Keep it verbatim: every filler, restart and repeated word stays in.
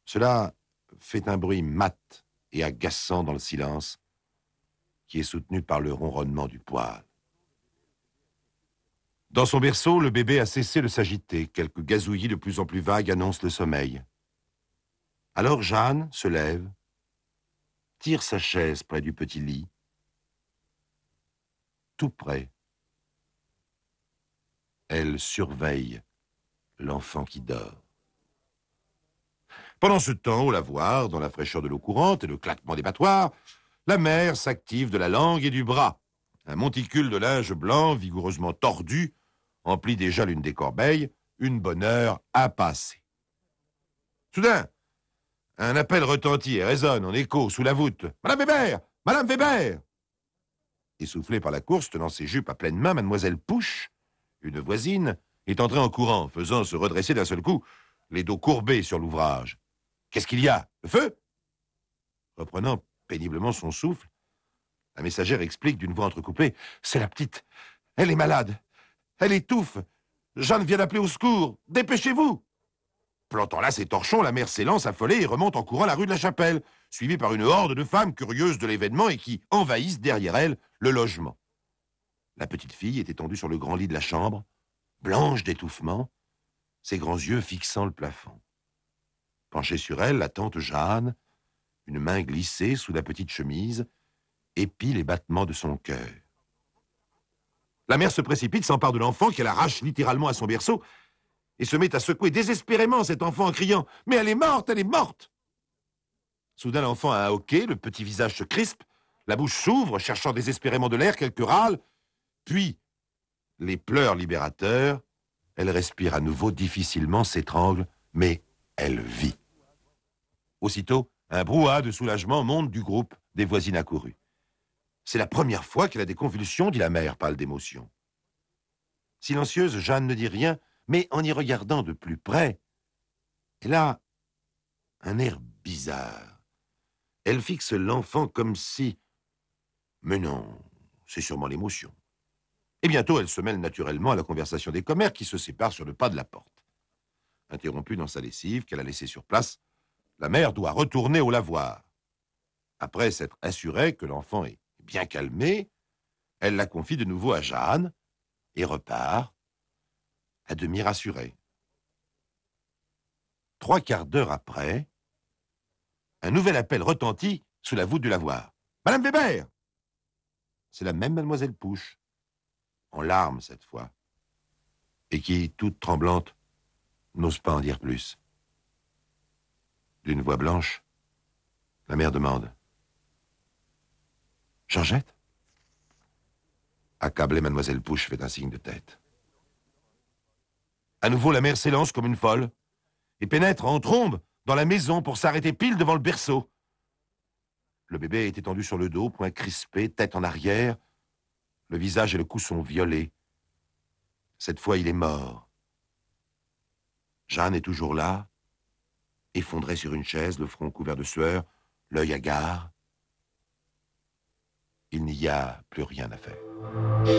Cela fait un bruit mat et agaçant dans le silence, qui est soutenu par le ronronnement du poêle. Dans son berceau, le bébé a cessé de s'agiter. Quelques gazouillis de plus en plus vagues annoncent le sommeil. Alors Jeanne se lève, tire sa chaise près du petit lit, tout près. Elle surveille l'enfant qui dort. Pendant ce temps, au lavoir, dans la fraîcheur de l'eau courante et le claquement des battoirs, la mère s'active de la langue et du bras. Un monticule de linge blanc, vigoureusement tordu, emplit déjà l'une des corbeilles, une bonne heure à passer. Soudain, un appel retentit et résonne en écho sous la voûte. « Madame Weber! Madame Weber !» Essoufflée par la course, tenant ses jupes à pleine main, mademoiselle Pouche, une voisine, est entrée en courant, faisant se redresser d'un seul coup les dos courbés sur l'ouvrage. « Qu'est-ce qu'il y a? Le feu ?» Reprenant péniblement son souffle, la messagère explique d'une voix entrecoupée. « C'est la petite. Elle est malade. Elle étouffe. Jeanne vient d'appeler au secours. Dépêchez-vous !» Plantant là ses torchons, la mère s'élance affolée et remonte en courant la rue de la Chapelle, suivie par une horde de femmes curieuses de l'événement et qui envahissent derrière elle le logement. La petite fille est étendue sur le grand lit de la chambre, blanche d'étouffement, ses grands yeux fixant le plafond. Penchée sur elle, la tante Jeanne, une main glissée sous la petite chemise, épie les battements de son cœur. La mère se précipite, s'empare de l'enfant qu'elle arrache littéralement à son berceau et se met à secouer désespérément cet enfant en criant « Mais elle est morte, elle est morte !» Soudain, l'enfant a un hoquet, le petit visage se crispe, la bouche s'ouvre, cherchant désespérément de l'air, quelques râles, puis, les pleurs libérateurs, elle respire à nouveau difficilement, s'étrangle, mais elle vit. Aussitôt, un brouhaha de soulagement monte du groupe des voisines accourues. C'est la première fois qu'elle a des convulsions, dit la mère, pâle d'émotion. Silencieuse, Jeanne ne dit rien, mais en y regardant de plus près, elle a un air bizarre. Elle fixe l'enfant comme si... Mais non, c'est sûrement l'émotion. Et bientôt, elle se mêle naturellement à la conversation des commères qui se séparent sur le pas de la porte. Interrompue dans sa lessive qu'elle a laissée sur place, la mère doit retourner au lavoir. Après s'être assurée que l'enfant est bien calmé, elle la confie de nouveau à Jeanne et repart, à demi rassurée. Trois quarts d'heure après, un nouvel appel retentit sous la voûte du lavoir. « Madame Weber !» C'est la même mademoiselle Pouche, en larmes cette fois, et qui, toute tremblante, n'ose pas en dire plus. D'une voix blanche, la mère demande « Georgette ?» Accablée, mademoiselle Pouche fait un signe de tête. À nouveau, la mère s'élance comme une folle et pénètre en trombe dans la maison pour s'arrêter pile devant le berceau. Le bébé est étendu sur le dos, poings crispés, tête en arrière. Le visage et le cou sont violets. Cette fois, il est mort. Jeanne est toujours là, effondrée sur une chaise, le front couvert de sueur, l'œil hagard. Il n'y a plus rien à faire.